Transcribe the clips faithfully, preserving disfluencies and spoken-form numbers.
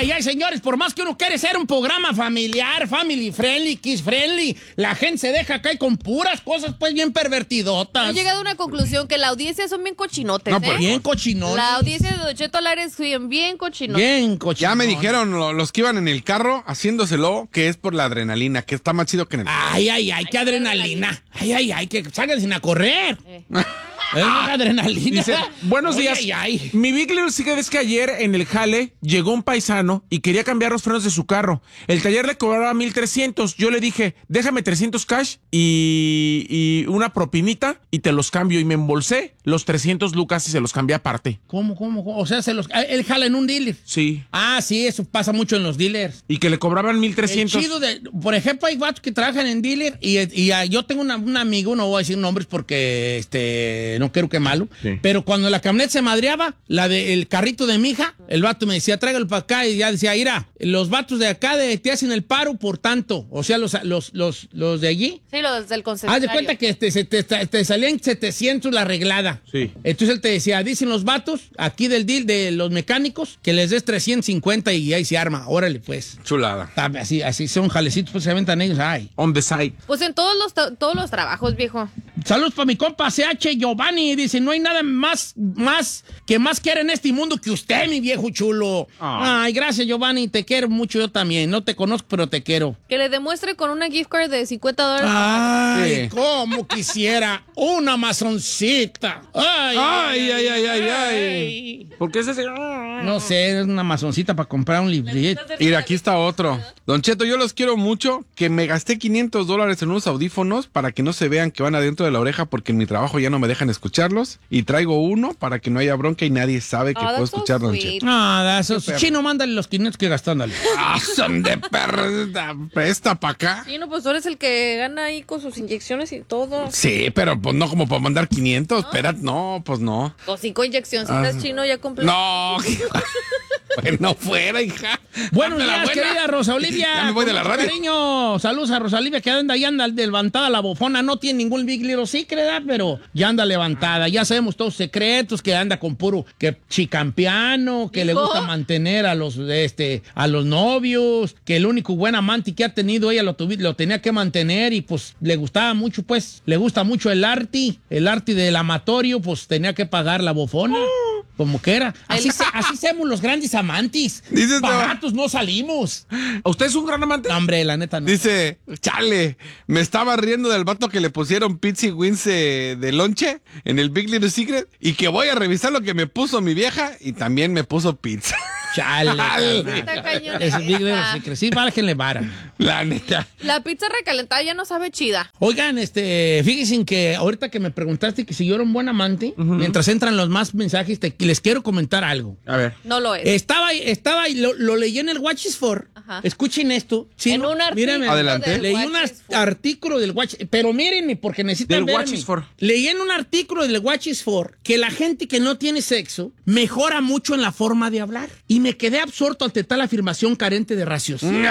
ay, ay, señores, por más que uno quiere ser un programa familiar, family friendly, kids friendly, la gente se deja caer con puras cosas, pues, bien pervertidotas. He llegado a una conclusión que la audiencia son bien cochinotes, No, ¿eh? pues, bien cochinones. La audiencia de Don Cheto al aire es bien, bien cochinotes. Bien cochinones. Ya me dijeron lo- los que iban en el carro haciéndoselo que es por la adrenalina, que está más chido que en el... Ay, ay, ay, qué adrenalina. Ay, ay, ay, que salgan sin a correr. Eh. Es una adrenalina. Dice, buenos Ay, días. ay, ay. Mi Big Little Secret es que ayer en el jale llegó un paisano y quería cambiar los frenos de su carro. El taller le cobraba mil trescientos. Yo le dije, déjame trescientos cash y, y una propinita y te los cambio. Y me embolsé los trescientos lucas y se los cambié aparte. ¿Cómo, cómo, cómo? O sea, se los, él jala en un dealer. Sí. Ah, sí, eso pasa mucho en los dealers. Y que le cobraban mil El trescientos. chido de, por ejemplo, hay vatos que trabajan en dealer y, y ah, yo tengo una, un amigo, no voy a decir nombres porque este no quiero que malo, Sí. pero cuando la camioneta se madreaba, la del carrito de mi hija, el vato me decía, tráigalo para acá y ya decía, mira, los vatos de acá de, te hacen el paro por tanto, o sea, los, los, los, los de allí. Sí, los del Haz concesionario. de cuenta que te, se- te, te, te salían setecientos la arreglada. Sí. Entonces él te decía, dicen los vatos aquí del deal de los mecánicos que les des trescientos cincuenta y ahí se arma. Órale, pues. Chulada. Está- Así, así son jalecitos, pues se aventan ellos. Ay. On the side. Pues en todos los, ta- todos los trabajos, viejo. Saludos para mi compa C H Giovanni. Dice, no hay nada más, más que más quiera en este mundo que usted, mi viejo chulo. Ah. Ay, gracias, Giovanni. Te quiero mucho yo también. No te conozco, pero te quiero. Que le demuestre con una gift card de cincuenta dólares. Ay, Sí. cómo quisiera una mazoncita. Ay, Ay, ay, ay, ay, ay. ¿Por qué es ese? No sé, es una mazoncita para comprar un librito. Mira, aquí está otro. Don Cheto, yo los quiero mucho, que me gasté quinientos dólares en unos audífonos para que no se vean que van adentro de la oreja porque en mi trabajo ya no me dejan escucharlos. Y traigo uno para que no haya bronca y nadie sabe que Oh, puedo that's so escuchar, Don sweet. Cheto. Nada, eso. Chino, mándale los quinientos que gastó, ándale. Ah, son de perra. Presta para acá. Sí, no, pues tú eres el que gana ahí con sus inyecciones y todo. Sí, pero pues no como para mandar quinientos. Espérate, no, pues no. O cinco inyeccioncitas, Ah. chino, ya completo. No, pues no fuera, hija. Buenos Dame la días, buena. querida Rosa Olivia. Ya me voy de la Con mucho radio. Cariño. Saludos a Rosa Olivia, que anda ahí, anda levantada la bofona. No tiene ningún Big Little Secret, ¿verdad? Pero ya anda levantada. Ya sabemos todos secretos, que anda con puro que chicampiano, que le ¿Hijo? gusta mantener a los, este, a los novios, que el único buen amante que ha tenido ella lo, tuvi- lo tenía que mantener y pues le gustaba mucho, pues, le gusta mucho el arte, el arte del amatorio, pues tenía que pagar la bofona. Como que era. Así, se- así somos los grandes amantes. Dices, no. Baratos no salimos. ¿Usted es un gran amante? No, hombre, la neta no. Dice, chale, me estaba riendo del vato que le pusieron pizza y wings eh, de lonche en el Big Little Secret y que voy a revisar lo que me puso mi vieja y también me puso pizza. Chale. carnal. Está cañón. Es Big Little Secret. Sí, bájenle vara. La neta. La pizza recalentada ya no sabe chida. Oigan, este, fíjense que ahorita que me preguntaste que si yo era un buen amante, mientras entran los más mensajes, te- les quiero comentar algo. A ver. No lo es. Estaba, estaba, lo, lo leí en el Watch is For. Ajá. Escuchen esto. Sí, En no, un artículo mírenme. Adelante. del Leí Watch un is For. artículo del Watch, pero mírenme porque necesitan Del verme. Watch is For. Leí en un artículo del Watch is For que la gente que no tiene sexo mejora mucho en la forma de hablar. Y me quedé absorto ante tal afirmación carente de raciocinio.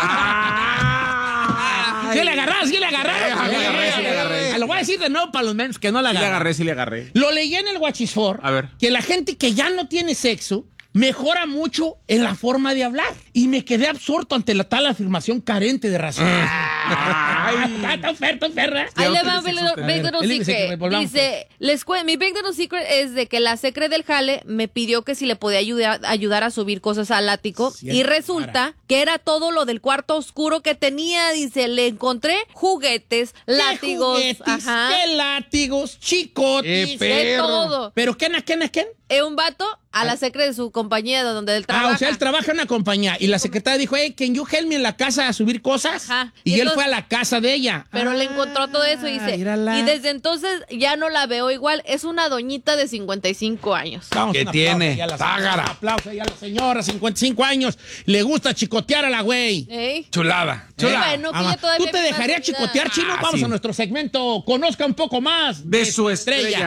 ¿Sí le agarras? ¿Sí le agarras? Sí, le agarré, sí le agarré. Lo voy a decir de nuevo para los menos que no la Sí le agarran. agarré, sí le agarré. Lo leí en el Watch is For. A ver. Que la gente que ya no tiene sexo mejora mucho en la forma de hablar. Y me quedé absorto ante la tal afirmación carente de razón. Está oferta, perra. Ahí le Ya va no Big tiene Little, sexo. Big A ver, Little el índice que Secret. volvamos, Dice, les cue- mi Big Little Secret es de que la secre del jale me pidió que si le podía ayudar, ayudar a subir cosas al ático. Cierto, y resulta Mara. que era todo lo del cuarto oscuro que tenía. Dice, le encontré juguetes, látigos. ¿Qué juguetes? Ajá. ¿Qué látigos? Chicotis. Eh, De perro. todo. ¿Pero qué, na, qué, na, qué? Eh, un vato a la secre de su compañía de donde él Ah, trabaja. o sea, él trabaja en una compañía y la secretaria dijo, hey, can you help me en la casa a subir cosas? Ajá. Y, Y él entonces- fue a la casa de ella. Pero le encontró todo eso y dice, mírala. y desde entonces ya no la veo igual. Es una doñita de cincuenta y cinco años. Vamos, ¿Qué un aplauso tiene? ahí a la Tágara. señora, un aplauso ahí a la señora, cincuenta y cinco años. Le gusta chicotear a la güey. ¿Eh? Chulada. Chula. Bueno, que Ama, ella todavía ¿tú te vive dejarías su vida. chicotear, Chino? Ah, Vamos sí. a nuestro segmento. Conozca un poco más De su estrella. ¿Tú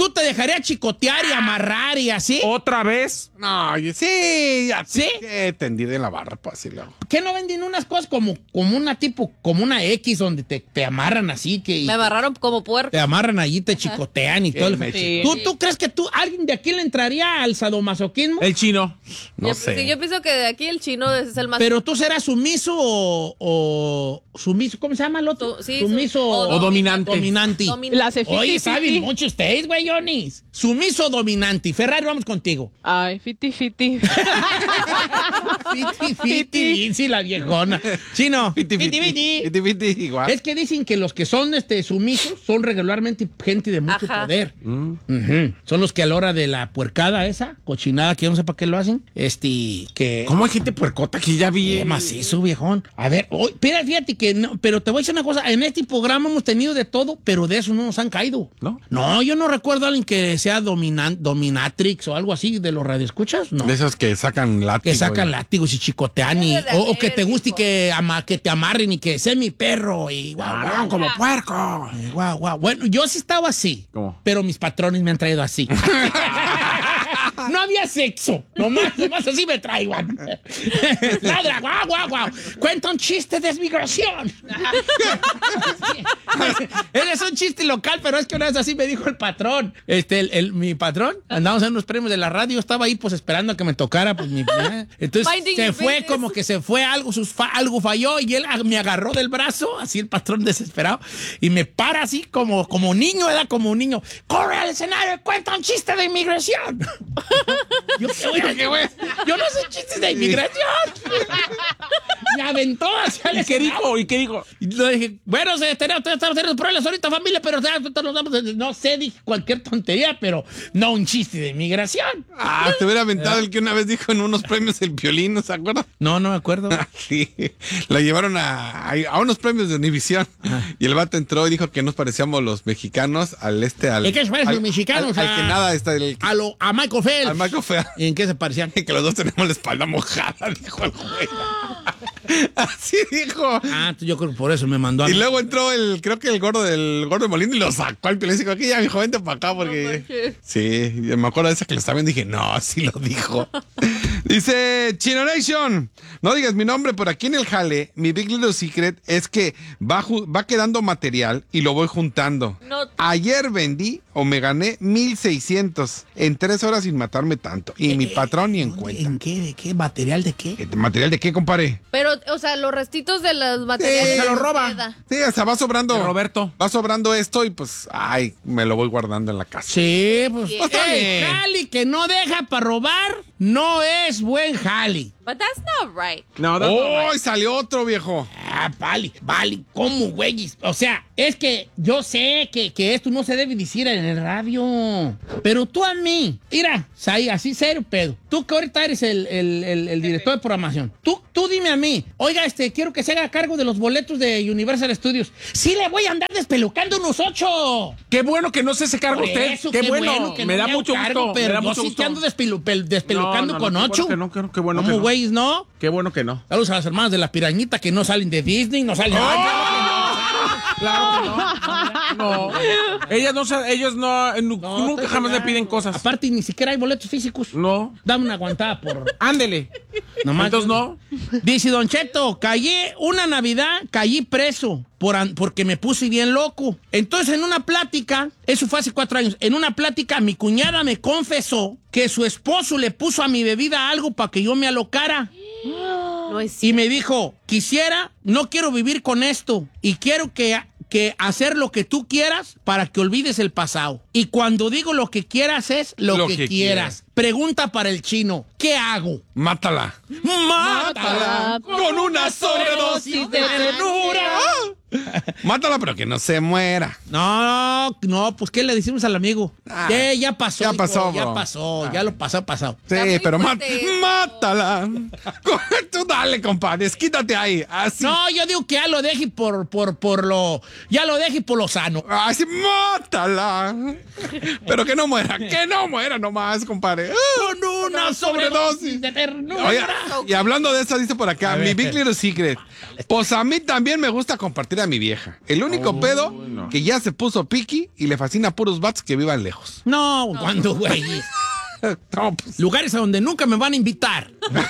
¿Tú te dejarías chicotear y amarrar y así? ¿Otra vez? No, yo- sí, ya ¿Sí? que tendida en la barra, pues así lo hago. ¿Qué no venden unas cosas como, como una tipo, como una X donde te, te amarran así que... Me amarraron como puerco. Te amarran allí, te chicotean y todo. el- me Sí. ¿Tú, ¿Tú crees que tú, alguien de aquí le entraría al sadomasoquismo? El chino. No yo, sé. sí, yo pienso que de aquí el chino es el más... Pero tú serás sumiso o, o sumiso, ¿cómo se llama el otro? Su- sí, sumiso su- o, o dominante. dominante. Domin- La hace Oye, fiti, ¿saben fiti. mucho ustedes, güey, Jonis? Sumiso o dominante. Ferrari, vamos contigo. Ay, fiti, fiti. Fiti, fiti, sí, la viejona. Chino. Fiti, fiti, fiti, fiti, igual. Es que dicen que los que son este, sumisos son regularmente gente de mucho Ajá. poder. Ujú. Son los que a la hora de la puercada esa, cochinada, que yo no sé para qué lo hacen, este, que... ¿Cómo hay gente puercota que ya vi? Qué macizo, viejón. A ver, hoy, espera, fíjate que no, pero te voy a decir una cosa, en este programa hemos tenido de todo, pero de eso no nos han caído. ¿No? No, yo no recuerdo a alguien que sea dominan, dominatrix o algo así de los radioescuchas, no. De esos que sacan látigo. Que sacan y- látigos y chicotean y, Debe de o, o que te haber, guste y hijo. que, ama- que te amarren y que sé mi perro y guau, Ah, guau, como puerco. eh, guau, guau. Bueno, yo sí estaba así, ¿Cómo? pero mis patrones me han traído así. No había sexo, nomás, nomás así me traigan. Ladra, guau, guau, guau. Cuenta un chiste de migración. Ese es un chiste local, pero es que una vez así me dijo el patrón. Este, el, el- mi patrón, andábamos en unos premios de la radio, estaba ahí pues esperando a que me tocara, pues mi. eh. Entonces Minding se your fue business. como que se fue algo, sus fa- algo falló y él ah, me agarró del brazo, así el patrón desesperado, y me para así como, como niño, era como un niño. Corre al escenario y cuenta un chiste de inmigración. Yo, ¿qué voy a- qué voy a- yo no sé chistes de inmigración. Me aventó hacia el ¿Y qué escenario. dijo? ¿Y qué dijo? Y le dije, bueno, se, tenemos, estamos teniendo problemas ahorita, familia, pero ya, nos damos- no sé, dije cualquier tontería, pero no un chiste de inmigración. Ah, te hubiera aventado el que una vez dijo en unos premios el violín, ¿no se acuerdan? No, no me acuerdo. Sí, la llevaron a, a, a unos premios de Univisión y el vato entró y dijo que nos parecíamos los mexicanos al este, al... ¿En qué se parecen al- los mexicanos? Al, al A- que nada está el... A, lo, a Michael Phelps. Al Michael Phelps. ¿Y en qué se parecían? Que los dos tenemos la espalda mojada, dijo el güey. Así dijo. Ah, yo creo que por eso me mandó a Y mí. luego entró el, creo que el gordo del gordo de Molina y lo sacó al piolín y dijo, aquí ya, mi joven, vente para acá porque... Sí, me acuerdo de esa que lo estaba viendo y dije, no, sí lo dijo. Dice, Chino Nation, no digas mi nombre, por aquí en el jale, mi Big Little Secret es que va, ju- va quedando material y lo voy juntando. No. Ayer vendí o me gané mil seiscientos en tres horas sin matarme tanto. Y mi patrón ni en cuenta. ¿En qué? ¿De qué? ¿Material de qué? ¿Qué- ¿Material de qué, compadre? Pero, o sea, los restitos de los materiales... se lo roba. queda. Sí, o sea, va sobrando. De Roberto. Va sobrando esto y pues, ay, me lo voy guardando en la casa. Sí, pues. Sí. El jali que no deja para robar no es buen jali. But that's not right. No, no, ¡Oh! Salió otro, viejo. Ah, vale, vale, ¿cómo, güeyes? O sea, es que yo sé que, que esto no se debe decir en el radio. Pero tú a mí, mira, Saí, así serio, pedo. Tú que ahorita eres el, el- el- el director de programación. Tú, tú dime a mí, oiga, este, quiero que se haga cargo de los boletos de Universal Studios. Sí le voy a andar despelucando unos ocho. Qué bueno que no se hace cargo Por usted. eso, qué, bueno. que me no da hago mucho cargo, gusto. pero me da yo mucho sí gusto. te ando despelu- pel- despelucando No, no, no, con qué bueno ocho. que no, qué- qué bueno ¿Cómo, que no. güeyes, no? Qué bueno que no. Saludos a las hermanas de la pirañita que no salen de Disney, no salen. Claro que no. No. Ellas no, sa- ellos no, nu- No, nunca estoy jamás me pegado. piden cosas. Aparte, ni siquiera hay boletos físicos. No. Dame una aguantada por. Ándele. Nomás Entonces yo- no. Dice Don Cheto, caí una Navidad, caí preso por an- porque me puse bien loco. Entonces, en una plática, eso fue hace cuatro años, en una plática, mi cuñada me confesó que su esposo le puso a mi bebida algo para que yo me alocara. No es Y me dijo, quisiera, no quiero vivir con esto y quiero que, que hacer lo que tú quieras para que olvides el pasado. Y cuando digo lo que quieras es lo, Lo que, que quieras. Pregunta para el chino, ¿qué hago? Mátala. Mátala con una sobredosis de ternura. Mátala, pero que no se muera. No, no, pues ¿qué le decimos al amigo? Ah, Eh, ya pasó. ya hijo, pasó, Ya bro. pasó, Ah. ya lo pasó, pasado. Sí, Está muy pero má- fuerte eso. mátala. Tú dale, compadre, quítate ahí. Así. No, yo digo que ya lo deje por, por, por lo, ya lo deje por lo sano. Así, mátala. Pero que no muera, que no muera nomás, compadre. Con una sobredosis de ternura. Oiga, y hablando de eso, dice por acá, A mi ver. Big Little Secret. Pues a mí también me gusta compartir a mi vieja. vieja. El único oh, pedo no. que ya se puso piqui y le fascina a puros vatos que vivan lejos. No, no. ¿Cuándo, güey? No, pues. Lugares a donde nunca me van a invitar.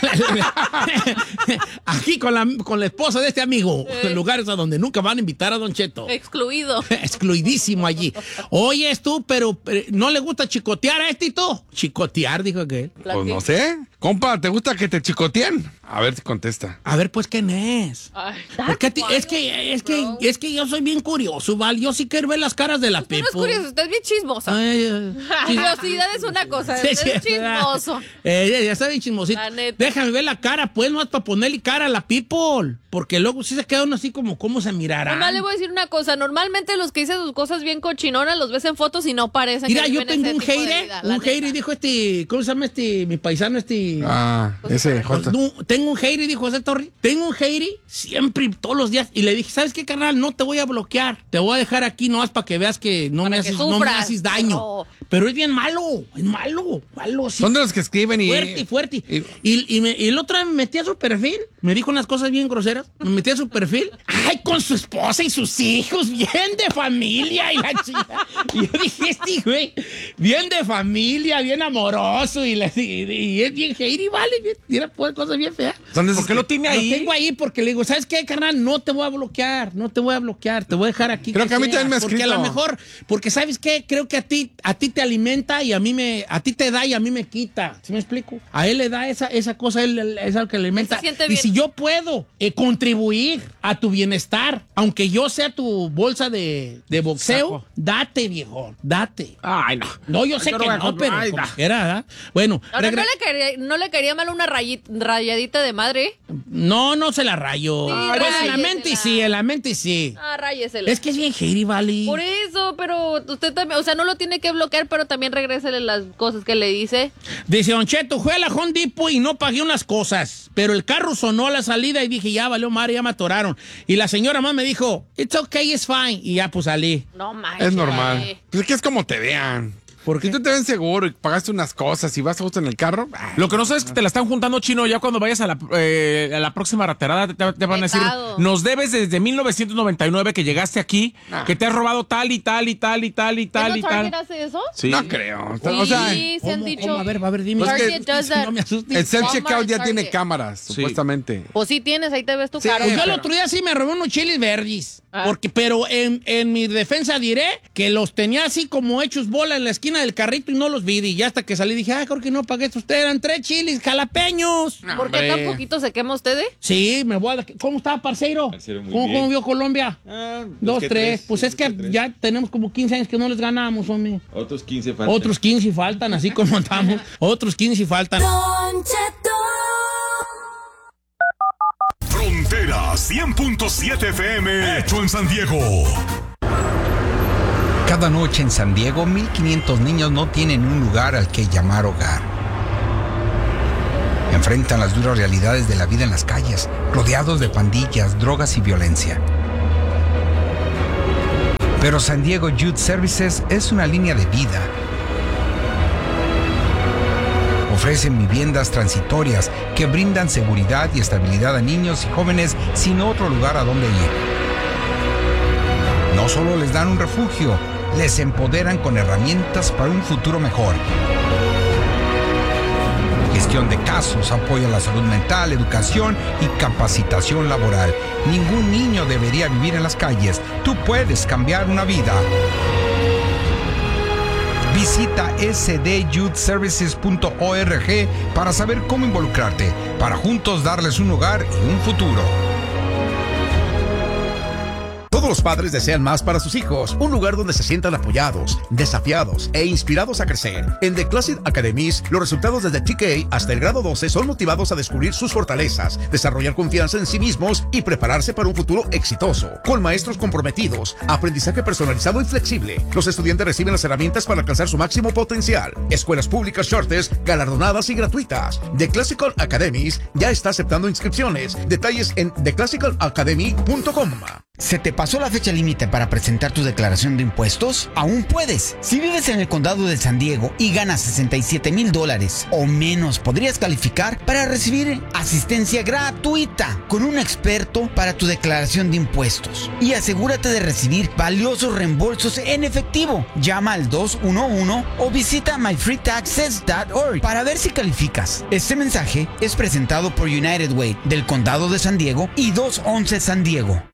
Aquí con la, con la esposa de este amigo. Eh. Lugares a donde nunca van a invitar a Don Cheto. Excluido. Excluidísimo allí. Oyes tú, pero, pero ¿no le gusta chicotear a este y tú? Chicotear, dijo que. Pues no sé. Compa, ¿te gusta que te chicoteen? A ver si contesta. A ver, pues, ¿quién es? Ay, Porque ti, es que, es que, es que yo soy bien curioso, Val. Yo sí quiero ver las caras de la Pepo. No es curioso, usted es bien chismosa. Ay, ay, curiosidad es una cosa, sí, sí, es chismoso. Eh, ya está bien chismosito. Déjame ver la cara, pues, más para ponerle cara a la people. Porque luego sí se queda uno así como, ¿cómo se mirará? Nomás le voy a decir una cosa. Normalmente los que dicen sus cosas bien cochinonas los ves en fotos y no parecen. Mira, que yo tengo un hater, un hater, dijo este, ¿cómo se llama este, mi paisano este? Ah, ese, J. No, tengo un hater, dijo José Torri. Tengo un hater siempre, todos los días. Y le dije, ¿sabes qué, carnal? No te voy a bloquear. Te voy a dejar aquí nomás para que veas que no, me haces, no me haces daño. Pero... pero es bien malo, es malo, malo. Sí. Son de los que escriben y... Fuerte, fuerte. Y, y, y, me, y el otro día me metí a su perfil, me dijo unas cosas bien groseras, me metí a su perfil, ay, con su esposa y sus hijos, bien de familia y la chica. Y yo dije, este güey, bien de familia, bien amoroso y, la, y, y es bien hater y vale, bien, mira, pues, cosas bien feas. ¿Por qué lo tiene ahí? Lo tengo ahí porque le digo, ¿sabes qué, carnal? No te voy a bloquear, no te voy a bloquear, te voy a dejar aquí. Creo que, que a mí también me ha escrito. Porque a lo mejor, porque ¿sabes qué? Creo que a ti, a ti te alimenta y a mí me, a ti te da y a mí me quita. ¿Sí me explico? A él le da esa, esa cosa, él es algo que le alimenta. Y si yo puedo eh, contribuir a tu bienestar, aunque yo sea tu bolsa de, de boxeo, Saco. date, viejo, date. Ay, no. No, yo sé yo que no, no pero ay, era, ¿verdad? Bueno. Ahora, ¿no le, quería, ¿no le quería mal una rayita, rayadita de madre? No, no se la rayo. Sí, pues en la mente y sí, en la mente y sí. Ah, ráyesela. Es que es bien hater, vale. Por eso, pero usted también, o sea, no lo tiene que bloquear, pero también regrésele las cosas que le dice. Dice, Don Cheto, fue a la Home Depot y no pagué unas cosas, pero el carro sonó a la salida y dije, ya valió madre, ya me atoraron. Y la señora más me dijo, it's okay, it's fine. Y ya pues salí. No manches. Es normal. Pues es que es como te vean. Porque tú te ven seguro y pagaste unas cosas y vas justo en el carro. Lo que no sabes es que te la están juntando, Chino. Ya cuando vayas a la, eh, a la próxima raterada te, te van a decir, nos debes desde mil novecientos noventa y nueve que llegaste aquí, ah. que te has robado tal y tal y tal y tal y tal y tal. ¿Hace eso? Sí. No creo. Sí, o sea, se han ¿cómo, dicho. ¿cómo? A ver, a ver, dime. Pues que, no me asustes. El self-checkout ya tiene cámaras, sí. supuestamente. Pues sí tienes, ahí te ves tu sí, cara. Pues yo el otro día sí me robé unos chiles verdes. Ah. Porque, pero en, en mi defensa diré que los tenía así como hechos bola en la esquina del carrito y no los vi. Y ya hasta que salí dije, ah, creo que no pagué esto. Ustedes eran tres chiles jalapeños. No, ¿por qué tan poquito se quema usted? Eh? Sí, me voy a... ¿Cómo estaba, parceiro? Parceiro muy ¿Cómo, bien. ¿Cómo vio Colombia? Ah, dos, tres. tres. Pues es que tres. ya tenemos como quince años que no les ganamos, hombre. Otros quince faltan. Otros quince faltan, así como andamos. Otros quince faltan. Don Cheto. Frontera cien punto siete F M, hecho en San Diego. Cada noche en San Diego, mil quinientos niños no tienen un lugar al que llamar hogar. Enfrentan las duras realidades de la vida en las calles, rodeados de pandillas, drogas y violencia. Pero San Diego Youth Services es una línea de vida. Ofrecen viviendas transitorias que brindan seguridad y estabilidad a niños y jóvenes sin otro lugar a donde ir. No solo les dan un refugio, les empoderan con herramientas para un futuro mejor. Gestión de casos, apoyo a la salud mental, educación y capacitación laboral. Ningún niño debería vivir en las calles. Tú puedes cambiar una vida. Visita s d youth services punto org para saber cómo involucrarte, para juntos darles un hogar y un futuro. Todos los padres desean más para sus hijos, un lugar donde se sientan apoyados, desafiados e inspirados a crecer. En The Classic Academies, los resultados desde T K hasta el grado doce son motivados a descubrir sus fortalezas, desarrollar confianza en sí mismos y prepararse para un futuro exitoso. Con maestros comprometidos, aprendizaje personalizado y flexible, los estudiantes reciben las herramientas para alcanzar su máximo potencial. Escuelas públicas Charters, galardonadas y gratuitas. The Classical Academies ya está aceptando inscripciones. Detalles en the classical academy punto com. ¿Se te pasó la fecha límite para presentar tu declaración de impuestos? Aún puedes. Si vives en el condado de San Diego y ganas sesenta y siete mil dólares o menos, podrías calificar para recibir asistencia gratuita con un experto para tu declaración de impuestos. Y asegúrate de recibir valiosos reembolsos en efectivo. Llama al dos uno uno o visita my free taxes punto org para ver si calificas. Este mensaje es presentado por United Way del condado de San Diego y doscientos once San Diego.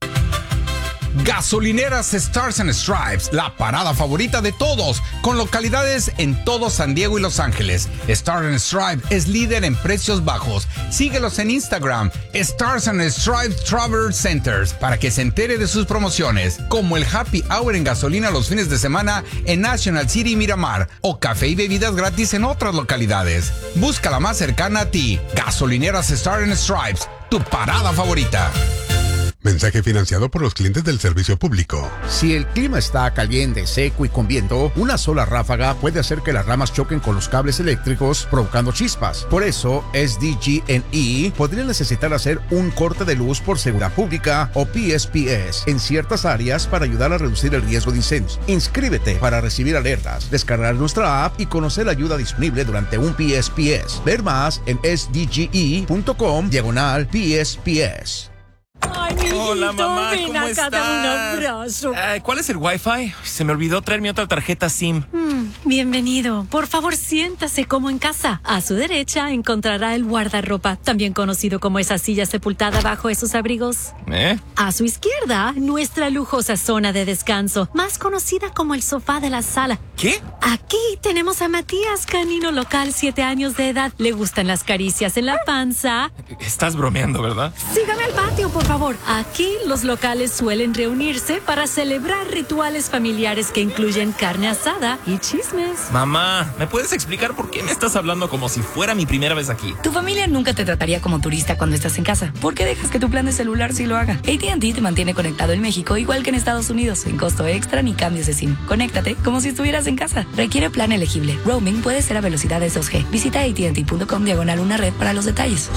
Gasolineras Stars and Stripes, la parada favorita de todos, con localidades en todo San Diego y Los Ángeles. Stars and Stripes es líder en precios bajos. Síguelos en Instagram, Stars and Stripes Travel Centers, para que se entere de sus promociones, como el Happy Hour en gasolina los fines de semana en National City Miramar, o café y bebidas gratis en otras localidades. Busca la más cercana a ti. Gasolineras Stars and Stripes, tu parada favorita. Mensaje financiado por los clientes del servicio público. Si el clima está caliente, seco y con viento, una sola ráfaga puede hacer que las ramas choquen con los cables eléctricos, provocando chispas. Por eso, S D G and E podría necesitar hacer un corte de luz por seguridad pública o P S P S en ciertas áreas para ayudar a reducir el riesgo de incendios. Inscríbete para recibir alertas, descargar nuestra app y conocer la ayuda disponible durante un P S P S. Ver más en S D G E punto com diagonal P S P S. Ay, mi Hola, mamá, ven ¿cómo acá, estás? dame un abrazo. Eh, ¿Cuál es el Wi-Fi? Se me olvidó traer mi otra tarjeta SIM. Mm, bienvenido. Por favor, siéntase como en casa. A su derecha encontrará el guardarropa, también conocido como esa silla sepultada bajo esos abrigos. ¿Eh? A su izquierda, nuestra lujosa zona de descanso, más conocida como el sofá de la sala. ¿Qué? Aquí tenemos a Matías, canino local, siete años de edad. Le gustan las caricias en la panza. Estás bromeando, ¿verdad? Sígame al patio, por favor. Aquí los locales suelen reunirse para celebrar rituales familiares que incluyen carne asada y chismes. Mamá, ¿me puedes explicar por qué me estás hablando como si fuera mi primera vez aquí? Tu familia nunca te trataría como turista cuando estás en casa. ¿Por qué dejas que tu plan de celular sí lo haga? A T and T te mantiene conectado en México igual que en Estados Unidos, sin costo extra ni cambios de SIM. Conéctate como si estuvieras en casa. Requiere plan elegible. Roaming puede ser a velocidades dos G. Visita A T and T punto com diagonal una red para los detalles.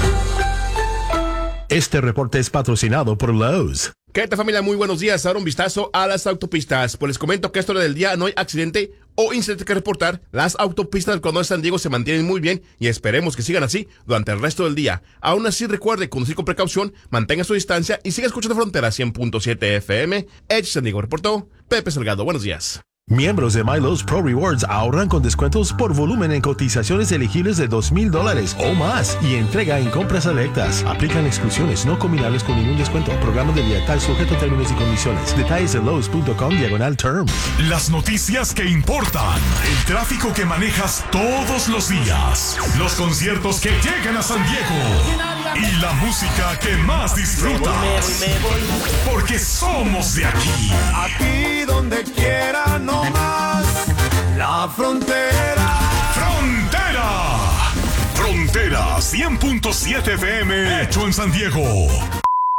Este reporte es patrocinado por Lowe's. ¿Qué tal, familia? Muy buenos días. Ahora un vistazo a las autopistas. Pues les comento que a esta hora del día no hay accidente o incidente que reportar. Las autopistas del condado de San Diego se mantienen muy bien y esperemos que sigan así durante el resto del día. Aún así, recuerde conducir con precaución, mantenga su distancia y siga escuchando Frontera cien punto siete F M. Edge San Diego reportó Pepe Salgado. Buenos días. Miembros de MyLowe's Pro Rewards ahorran con descuentos por volumen en cotizaciones elegibles de dos mil dólares o más y entrega en compras selectas. Aplican exclusiones no combinables con ningún descuento. Programa de lealtad sujeto a términos y condiciones. Detalles de Lowe's punto com diagonal terms. Las noticias que importan. El tráfico que manejas todos los días. Los conciertos que llegan a San Diego. Y la música que más disfrutas. Porque somos de aquí. Aquí donde quiera, no más. La frontera. Frontera. Frontera cien punto siete F M. Hecho en San Diego.